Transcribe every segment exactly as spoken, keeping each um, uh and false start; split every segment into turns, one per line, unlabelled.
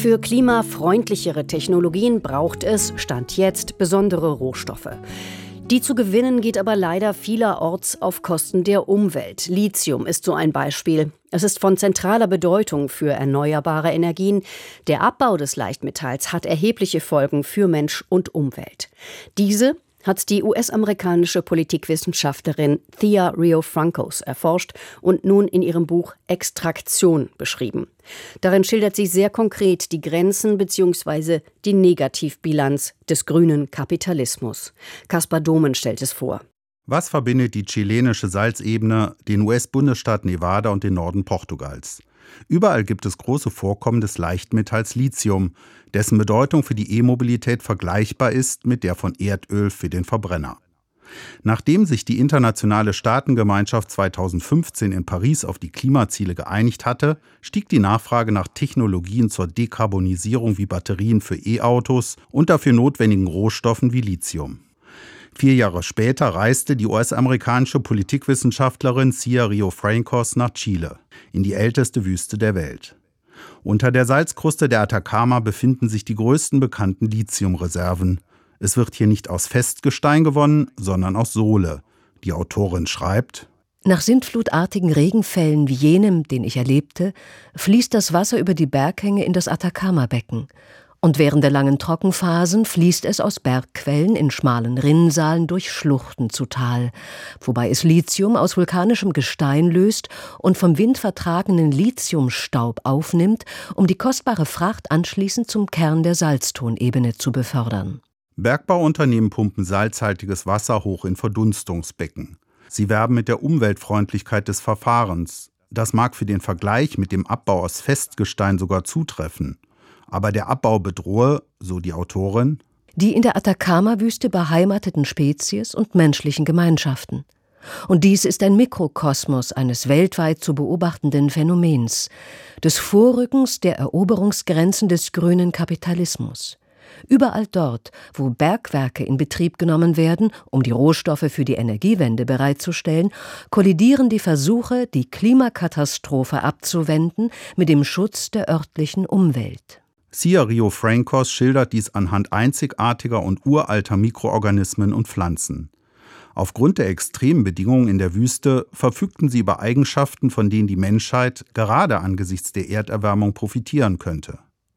Für klimafreundlichere Technologien braucht es, Stand jetzt, besondere Rohstoffe. Die zu gewinnen geht aber leider vielerorts auf Kosten der Umwelt. Lithium ist so ein Beispiel. Es ist von zentraler Bedeutung für erneuerbare Energien. Der Abbau des Leichtmetalls hat erhebliche Folgen für Mensch und Umwelt. Diese hat die U S-amerikanische Politikwissenschaftlerin Thea Riofrancos erforscht und nun in ihrem Buch Extraktion beschrieben. Darin schildert sie sehr konkret die Grenzen bzw. die Negativbilanz des grünen Kapitalismus. Kaspar Domen stellt es vor.
Was verbindet die chilenische Salzebene, den U S-Bundesstaat Nevada und den Norden Portugals? Überall gibt es große Vorkommen des Leichtmetalls Lithium, dessen Bedeutung für die E-Mobilität vergleichbar ist mit der von Erdöl für den Verbrenner. Nachdem sich die internationale Staatengemeinschaft zweitausendfünfzehn in Paris auf die Klimaziele geeinigt hatte, stieg die Nachfrage nach Technologien zur Dekarbonisierung wie Batterien für E-Autos und dafür notwendigen Rohstoffen wie Lithium. Vier Jahre später reiste die U S-amerikanische Politikwissenschaftlerin Thea Riofrancos nach Chile, in die älteste Wüste der Welt. Unter der Salzkruste der Atacama befinden sich die größten bekannten Lithiumreserven. Es wird hier nicht aus Festgestein gewonnen, sondern aus Sohle. Die Autorin schreibt:
Nach sintflutartigen Regenfällen wie jenem, den ich erlebte, fließt das Wasser über die Berghänge in das Atacama-Becken. Und während der langen Trockenphasen fließt es aus Bergquellen in schmalen Rinnsalen durch Schluchten zu Tal, wobei es Lithium aus vulkanischem Gestein löst und vom Wind vertragenen Lithiumstaub aufnimmt, um die kostbare Fracht anschließend zum Kern der Salztonebene zu befördern.
Bergbauunternehmen pumpen salzhaltiges Wasser hoch in Verdunstungsbecken. Sie werben mit der Umweltfreundlichkeit des Verfahrens. Das mag für den Vergleich mit dem Abbau aus Festgestein sogar zutreffen. Aber der Abbau bedrohe, so die Autorin,
die in der Atacama-Wüste beheimateten Spezies und menschlichen Gemeinschaften. Und dies ist ein Mikrokosmos eines weltweit zu beobachtenden Phänomens, des Vorrückens der Eroberungsgrenzen des grünen Kapitalismus. Überall dort, wo Bergwerke in Betrieb genommen werden, um die Rohstoffe für die Energiewende bereitzustellen, kollidieren die Versuche, die Klimakatastrophe abzuwenden, mit dem Schutz der örtlichen Umwelt.
Thea Riofrancos schildert dies anhand einzigartiger und uralter Mikroorganismen und Pflanzen. Aufgrund der extremen Bedingungen in der Wüste verfügten sie über Eigenschaften, von denen die Menschheit gerade angesichts der Erderwärmung profitieren könnte.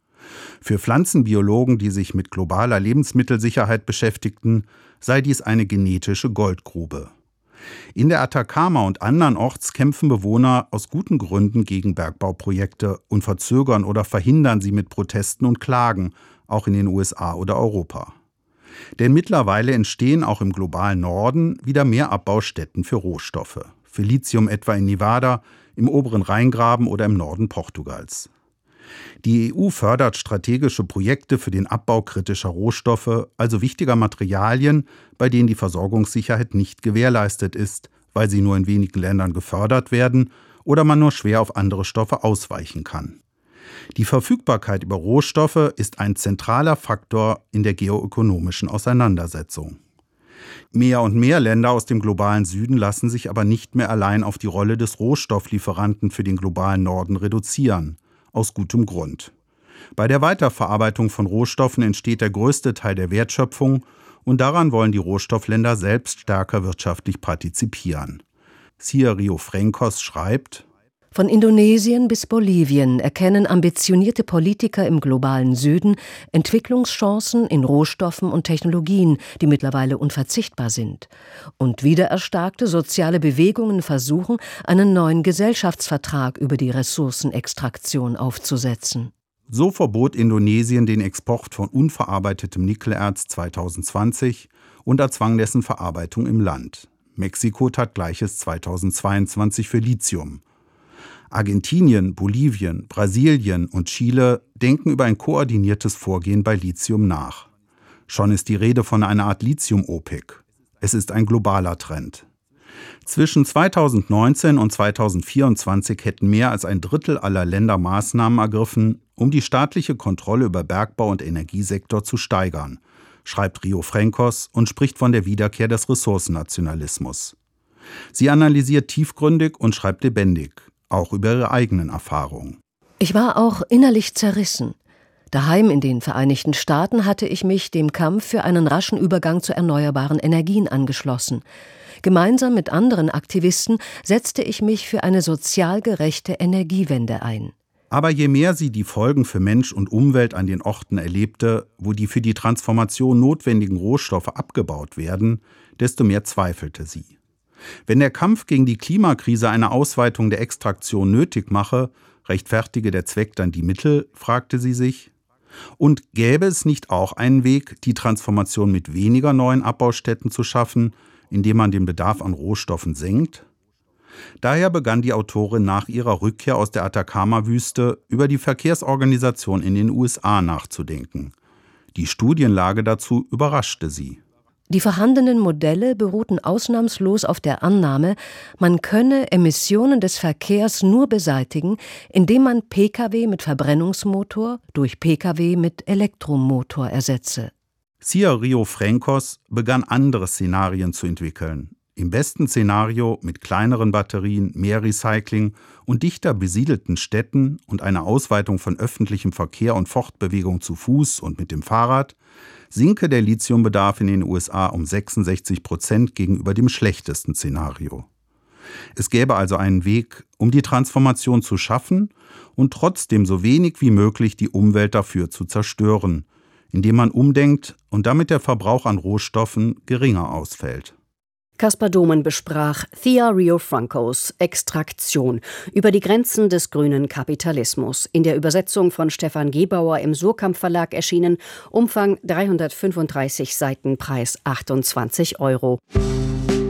Für Pflanzenbiologen, die sich mit globaler Lebensmittelsicherheit beschäftigten, sei dies eine genetische Goldgrube. In der Atacama und andernorts kämpfen Bewohner aus guten Gründen gegen Bergbauprojekte und verzögern oder verhindern sie mit Protesten und Klagen, auch in den U S A oder Europa. Denn mittlerweile entstehen auch im globalen Norden wieder mehr Abbaustätten für Rohstoffe, für Lithium etwa in Nevada, im oberen Rheingraben oder im Norden Portugals. Die E U fördert strategische Projekte für den Abbau kritischer Rohstoffe, also wichtiger Materialien, bei denen die Versorgungssicherheit nicht gewährleistet ist, weil sie nur in wenigen Ländern gefördert werden oder man nur schwer auf andere Stoffe ausweichen kann. Die Verfügbarkeit über Rohstoffe ist ein zentraler Faktor in der geoökonomischen Auseinandersetzung. Mehr und mehr Länder aus dem globalen Süden lassen sich aber nicht mehr allein auf die Rolle des Rohstofflieferanten für den globalen Norden reduzieren. Aus gutem Grund. Bei der Weiterverarbeitung von Rohstoffen entsteht der größte Teil der Wertschöpfung und daran wollen die Rohstoffländer selbst stärker wirtschaftlich partizipieren. Thea Riofrancos schreibt:
Von Indonesien bis Bolivien erkennen ambitionierte Politiker im globalen Süden Entwicklungschancen in Rohstoffen und Technologien, die mittlerweile unverzichtbar sind. Und wiedererstarkte soziale Bewegungen versuchen, einen neuen Gesellschaftsvertrag über die Ressourcenextraktion aufzusetzen.
So verbot Indonesien den Export von unverarbeitetem Nickelerz zweitausendzwanzig und erzwang dessen Verarbeitung im Land. Mexiko tat Gleiches zweitausendzweiundzwanzig für Lithium. Argentinien, Bolivien, Brasilien und Chile denken über ein koordiniertes Vorgehen bei Lithium nach. Schon ist die Rede von einer Art Lithium-OPEC. Es ist ein globaler Trend. Zwischen zweitausendneunzehn und zweitausendvierundzwanzig hätten mehr als ein Drittel aller Länder Maßnahmen ergriffen, um die staatliche Kontrolle über Bergbau- und Energiesektor zu steigern, schreibt Riofrancos und spricht von der Wiederkehr des Ressourcennationalismus. Sie analysiert tiefgründig und schreibt lebendig, auch über ihre eigenen Erfahrungen.
Ich war auch innerlich zerrissen. Daheim in den Vereinigten Staaten hatte ich mich dem Kampf für einen raschen Übergang zu erneuerbaren Energien angeschlossen. Gemeinsam mit anderen Aktivisten setzte ich mich für eine sozial gerechte Energiewende ein.
Aber je mehr sie die Folgen für Mensch und Umwelt an den Orten erlebte, wo die für die Transformation notwendigen Rohstoffe abgebaut werden, desto mehr zweifelte sie. Wenn der Kampf gegen die Klimakrise eine Ausweitung der Extraktion nötig mache, rechtfertige der Zweck dann die Mittel, fragte sie sich. Und gäbe es nicht auch einen Weg, die Transformation mit weniger neuen Abbaustätten zu schaffen, indem man den Bedarf an Rohstoffen senkt? Daher begann die Autorin nach ihrer Rückkehr aus der Atacama-Wüste über die Verkehrsorganisation in den U S A nachzudenken. Die Studienlage dazu überraschte sie.
Die vorhandenen Modelle beruhten ausnahmslos auf der Annahme, man könne Emissionen des Verkehrs nur beseitigen, indem man Pkw mit Verbrennungsmotor durch Pkw mit Elektromotor ersetze.
Cia Rio-Francos begann andere Szenarien zu entwickeln. Im besten Szenario mit kleineren Batterien, mehr Recycling und dichter besiedelten Städten und einer Ausweitung von öffentlichem Verkehr und Fortbewegung zu Fuß und mit dem Fahrrad sinke der Lithiumbedarf in den U S A um sechsundsechzig Prozent gegenüber dem schlechtesten Szenario. Es gäbe also einen Weg, um die Transformation zu schaffen und trotzdem so wenig wie möglich die Umwelt dafür zu zerstören, indem man umdenkt und damit der Verbrauch an Rohstoffen geringer ausfällt.
Caspar Domen besprach Cia Rio-Francos Extraktion über die Grenzen des grünen Kapitalismus, in der Übersetzung von Stefan Gebauer im Surkamp Verlag erschienen, Umfang dreihundertfünfunddreißig Seiten, Preis achtundzwanzig Euro.